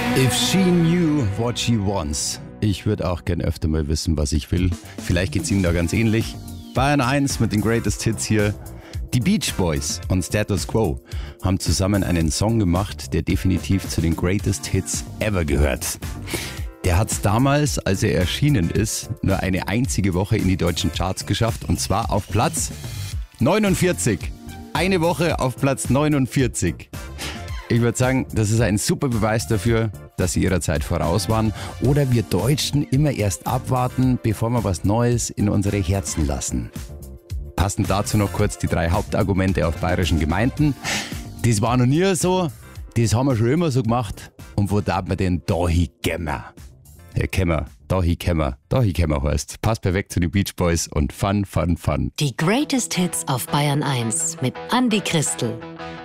If she knew what she wants. Ich würde auch gern öfter mal wissen, was ich will. Vielleicht geht's Ihnen da ganz ähnlich. Bayern 1 mit den Greatest Hits hier. Die Beach Boys und Status Quo haben zusammen einen Song gemacht, der definitiv zu den Greatest Hits ever gehört. Der hat's damals, als er erschienen ist, nur eine einzige Woche in die deutschen Charts geschafft, und zwar auf Platz 49. Eine Woche auf Platz 49. Ich würde sagen, das ist ein super Beweis dafür, dass sie ihrer Zeit voraus waren. Oder wir Deutschen immer erst abwarten, bevor wir was Neues in unsere Herzen lassen. Passend dazu noch kurz die 3 Hauptargumente auf bayerischen Gemeinden. Das war noch nie so, das haben wir schon immer so gemacht. Und wo darf man denn dahin gehen? Herr Kemmer, dahin heißt. Passt perfekt zu den Beach Boys und Fun, Fun, Fun. Die Greatest Hits auf Bayern 1 mit Andi Christel.